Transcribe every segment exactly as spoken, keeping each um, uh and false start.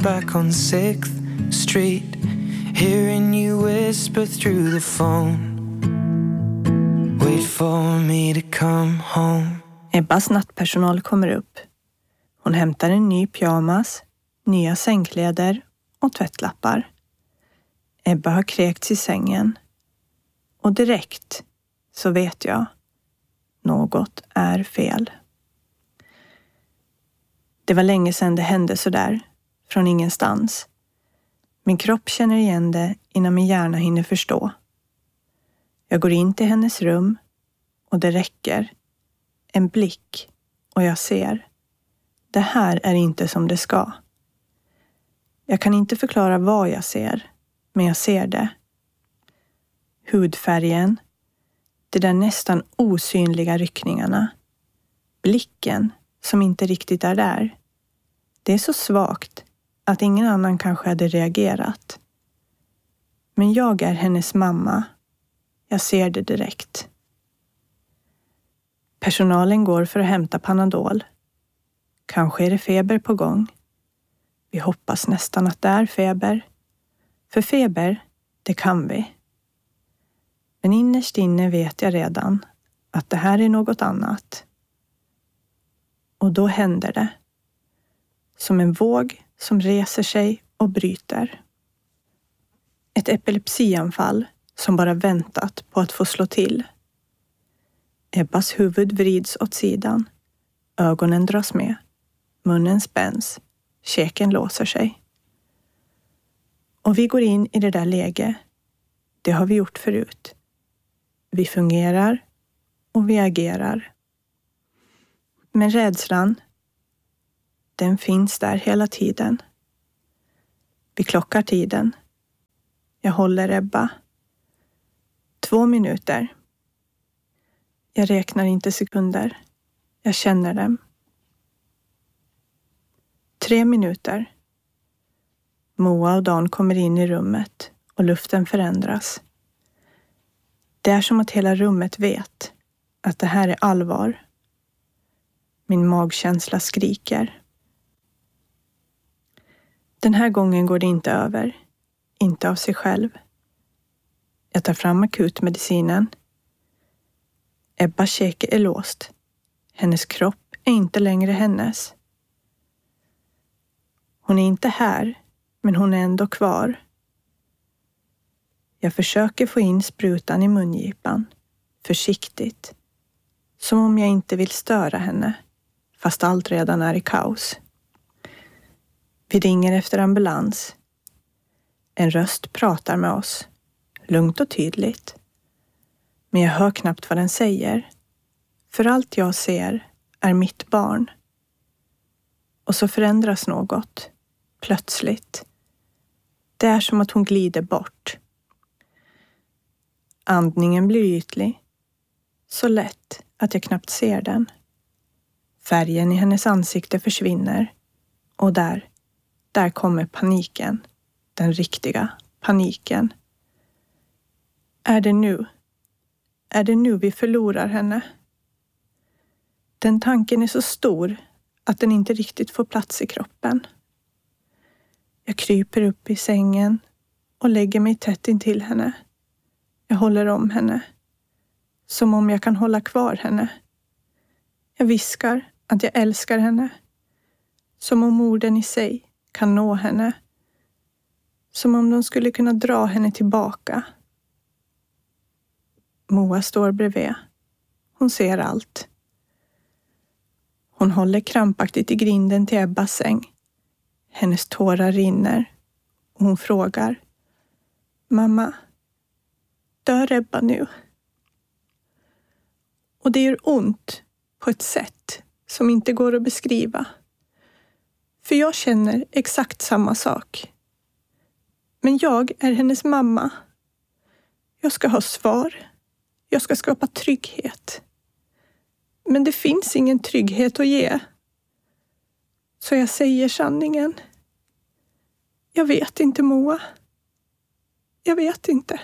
back on sixth Street, hearing you whisper through the phone. Wait for me to come home. Ebbas nattpersonal kommer upp. Hon hämtar en ny pyjamas, nya sängkläder och tvättlappar. Ebba har kräkts i sängen. Och direkt så vet jag, något är fel. Det var länge sedan det hände så där, från ingenstans. Min kropp känner igen det innan min hjärna hinner förstå. Jag går in till hennes rum och det räcker. En blick och jag ser. Det här är inte som det ska. Jag kan inte förklara vad jag ser, men jag ser det. Hudfärgen, de där nästan osynliga ryckningarna, blicken som inte riktigt är där. Det är så svagt att ingen annan kanske hade reagerat. Men jag är hennes mamma. Jag ser det direkt. Personalen går för att hämta Panadol. Kanske är det feber på gång. Vi hoppas nästan att det är feber. För feber, det kan vi. Men innerst inne vet jag redan att det här är något annat. Och då händer det. Som en våg som reser sig och bryter. Ett epilepsianfall som bara väntat på att få slå till. Ebbas huvud vrids åt sidan. Ögonen dras med. Munnen spänns. Käken låser sig. Och vi går in i det där läget. Det har vi gjort förut. Vi fungerar och vi agerar. Men rädslan, den finns där hela tiden. Vi klockar tiden. Jag håller Ebba. Två minuter. Jag räknar inte sekunder. Jag känner dem. Tre minuter. Moa och Dan kommer in i rummet och luften förändras. Det är som att hela rummet vet att det här är allvar. Min magkänsla skriker. Den här gången går det inte över. Inte av sig själv. Jag tar fram akutmedicinen. Ebbas käke är låst. Hennes kropp är inte längre hennes. Hon är inte här, men hon är ändå kvar. Jag försöker få in sprutan i mungipan. Försiktigt. Som om jag inte vill störa henne. Fast allt redan är i kaos. Vi ringer efter ambulans. En röst pratar med oss. Lugnt och tydligt. Men jag hör knappt vad den säger. För allt jag ser är mitt barn. Och så förändras något. Plötsligt. Det är som att hon glider bort. Andningen blir ytlig. Så lätt att jag knappt ser den. Färgen i hennes ansikte försvinner. Och där, där kommer paniken. Den riktiga paniken. Är det nu? Är det nu vi förlorar henne? Den tanken är så stor att den inte riktigt får plats i kroppen. Jag kryper upp i sängen och lägger mig tätt intill henne. Jag håller om henne. Som om jag kan hålla kvar henne. Jag viskar att jag älskar henne. Som om orden i sig kan nå henne. Som om de skulle kunna dra henne tillbaka. Moa står bredvid. Hon ser allt. Hon håller krampaktigt i grinden till Ebbas säng. Hennes tårar rinner. Och hon frågar. Mamma, dör Ebba nu? Och det gör ont på ett sätt som inte går att beskriva. För jag känner exakt samma sak. Men jag är hennes mamma. Jag ska ha svar. Jag ska skapa trygghet. Men det finns ingen trygghet att ge. Så jag säger sanningen. Jag vet inte, Moa. Jag vet inte.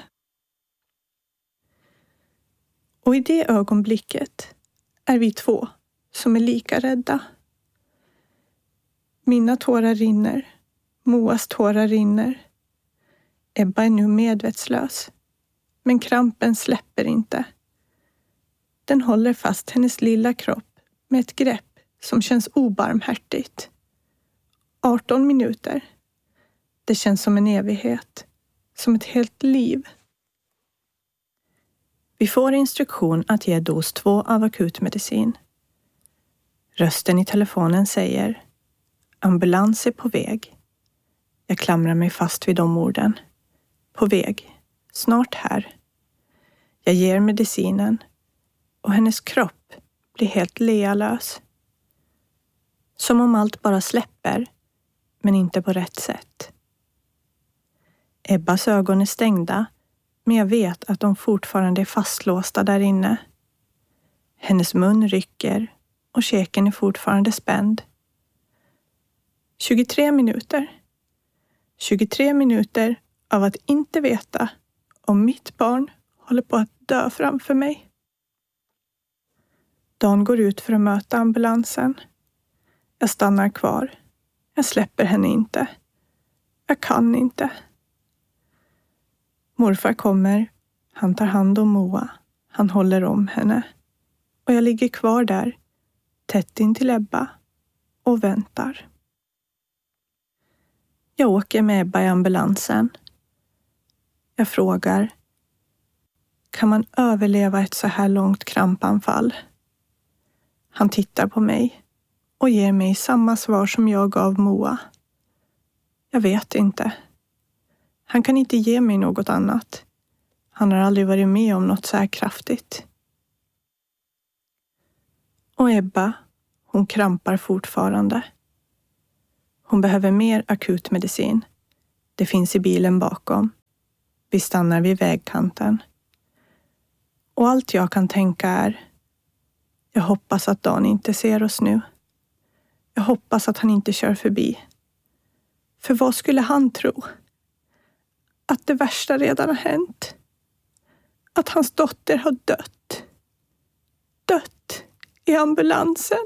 Och i det ögonblicket är vi två som är lika rädda. Mina tårar rinner. Moas tårar rinner. Ebba är nu medvetslös. Men krampen släpper inte. Den håller fast hennes lilla kropp med ett grepp som känns obarmhärtigt. arton minuter. Det känns som en evighet. Som ett helt liv. Vi får instruktion att ge dos två av akutmedicin. Rösten i telefonen säger: ambulans är på väg. Jag klamrar mig fast vid de orden. På väg. Snart här. Jag ger medicinen och hennes kropp blir helt lealös. Som om allt bara släpper, men inte på rätt sätt. Ebbas ögon är stängda, men jag vet att de fortfarande är fastlåsta där inne. Hennes mun rycker och käken är fortfarande spänd. tjugotre minuter. tjugotre minuter av att inte veta om mitt barn håller på att dö framför mig. Dan går ut för att möta ambulansen. Jag stannar kvar. Jag släpper henne inte. Jag kan inte. Morfar kommer. Han tar hand om Moa. Han håller om henne. Och jag ligger kvar där, tätt in till Ebba, och väntar. Jag åker med Ebba i ambulansen. Jag frågar: kan man överleva ett så här långt krampanfall? Han tittar på mig och ger mig samma svar som jag gav Moa. Jag vet inte. Han kan inte ge mig något annat. Han har aldrig varit med om något så här kraftigt. Och Ebba, hon krampar fortfarande. Hon behöver mer akutmedicin. Det finns i bilen bakom. Vi stannar vid vägkanten. Och allt jag kan tänka är: jag hoppas att Dan inte ser oss nu. Jag hoppas att han inte kör förbi. För vad skulle han tro? Att det värsta redan har hänt. Att hans dotter har dött. Dött i ambulansen.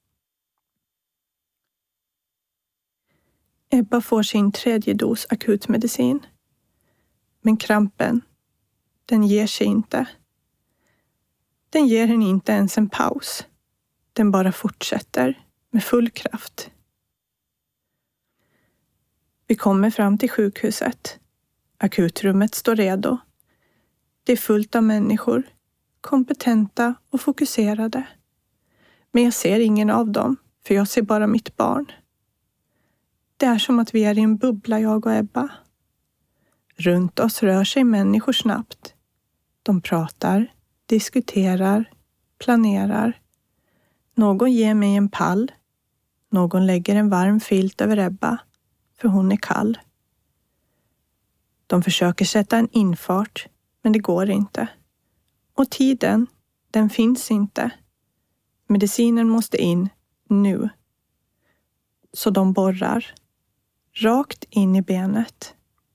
Ebba får sin tredje dos akutmedicin. Men krampen, den ger sig inte. Den ger henne inte ens en paus. Den bara fortsätter med full kraft. Vi kommer fram till sjukhuset. Akutrummet står redo. Det är fullt av människor, kompetenta och fokuserade. Men jag ser ingen av dem, för jag ser bara mitt barn. Det är som att vi är i en bubbla, jag och Ebba. Runt oss rör sig människor snabbt. De pratar, diskuterar, planerar. Någon ger mig en pall. Någon lägger en varm filt över Ebba, för hon är kall. De försöker sätta en infart, men det går inte. Och tiden, den finns inte. Medicinen måste in nu. Så de borrar. Rakt in i benet.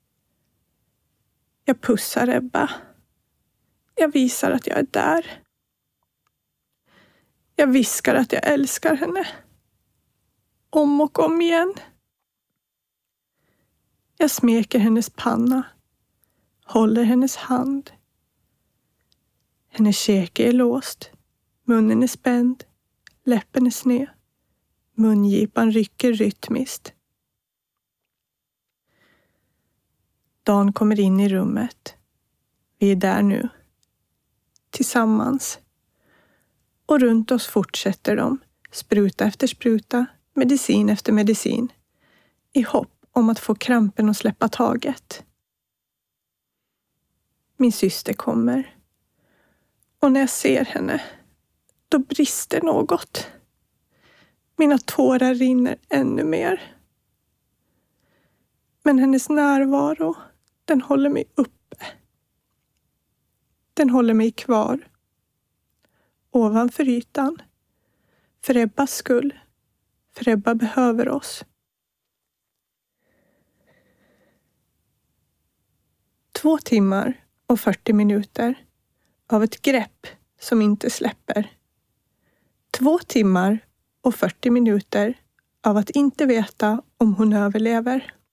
Jag pussar Ebba. Jag visar att jag är där. Jag viskar att jag älskar henne. Om och om igen. Jag smeker hennes panna. Håller hennes hand. Hennes käke är låst. Munnen är spänd. Läppen är sned. Mungipan rycker rytmiskt. Dan kommer in i rummet. Vi är där nu. Tillsammans. Och runt oss fortsätter de. Spruta efter spruta. Medicin efter medicin. I hopp om att få krampen att släppa taget. Min syster kommer. Och när jag ser henne, då brister något. Mina tårar rinner ännu mer. Men hennes närvaro, den håller mig uppe. Den håller mig kvar. Ovanför ytan. För Ebbas skull. För Ebba behöver oss. Två timmar och fyrtio minuter av ett grepp som inte släpper. Två timmar och fyrtio minuter av att inte veta om hon överlever.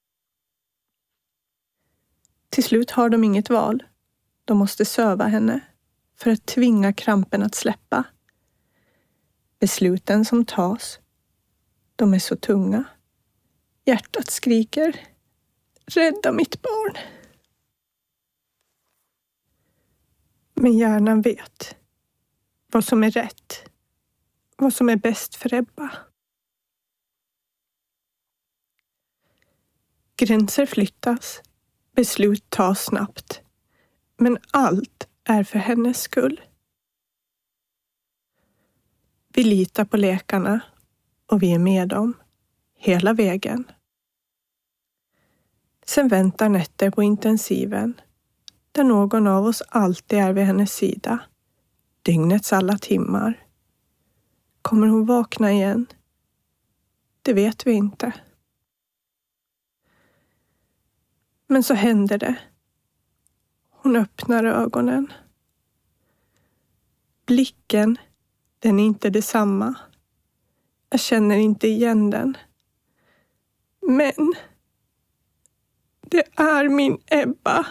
Till slut har de inget val. De måste söva henne för att tvinga krampen att släppa. Besluten som tas, de är så tunga. Hjärtat skriker: rädda mitt barn. Men hjärnan vet vad som är rätt, vad som är bäst för Ebba. Gränser flyttas, beslut tas snabbt, men allt är för hennes skull. Vi litar på läkarna och vi är med dem hela vägen. Sen väntar nätter på intensiven, där någon av oss alltid är vid hennes sida, dygnets alla timmar. Kommer hon vakna igen? Det vet vi inte. Men så händer det. Hon öppnar ögonen. Blicken, den är inte detsamma. Jag känner inte igen den. Men det är min Ebba.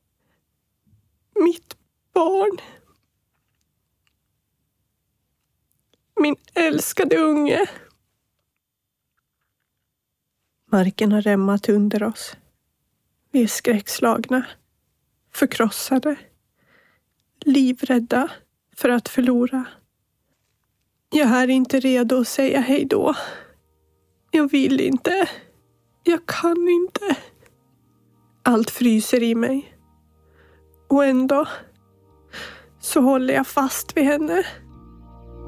Mitt barn. Min älskade unge. Marken har rämmat under oss. Vi är skräckslagna, förkrossade, livrädda för att förlora. Jag är inte redo att säga hej då. Jag vill inte. Jag kan inte. Allt fryser i mig. Och ändå så håller jag fast vid henne.